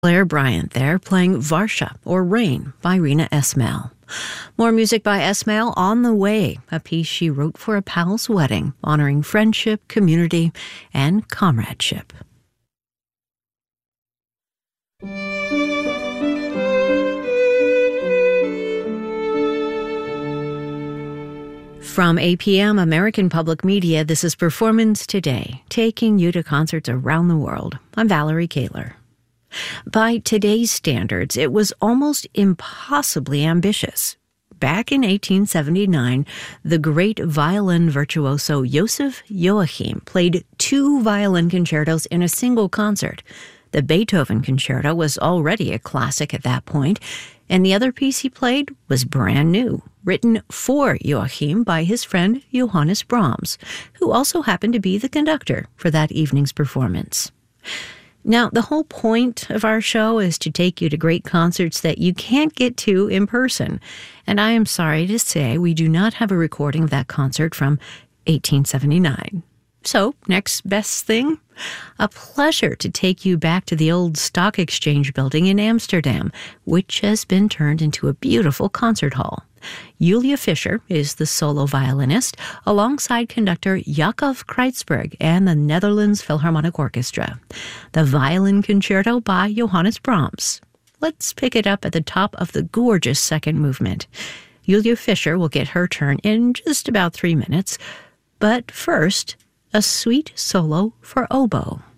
Claire Bryant there playing Varsha, or Rain, by Rina Esmail. More music by Esmail on the way, a piece she wrote for a pal's wedding, honoring friendship, community, and comradeship. From APM American Public Media, this is Performance Today, taking you to concerts around the world. I'm Valerie Kaler. By today's standards, it was almost impossibly ambitious. Back in 1879, the great violin virtuoso Joseph Joachim played 2 violin concertos in a single concert. The Beethoven Concerto was already a classic at that point, and the other piece he played was brand new, written for Joachim by his friend Johannes Brahms, who also happened to be the conductor for that evening's performance. Now, the whole point of our show is to take you to great concerts that you can't get to in person. And I am sorry to say we do not have a recording of that concert from 1879. So, next best thing? A pleasure to take you back to the old Stock Exchange building in Amsterdam, which has been turned into a beautiful concert hall. Julia Fischer is the solo violinist, alongside conductor Jacob Kreitzberg and the Netherlands Philharmonic Orchestra. The Violin Concerto by Johannes Brahms. Let's pick it up at the top of the gorgeous second movement. Julia Fischer will get her turn in just about 3 minutes. But first, a sweet solo for oboe.